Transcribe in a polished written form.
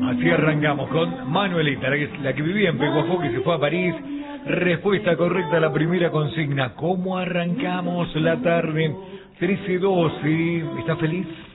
Así arrancamos con Manuelita, la que vivía en Peguafó, que se fue a París. Respuesta correcta a la primera consigna. ¿Cómo arrancamos la tarde? 13:12. ¿Está feliz?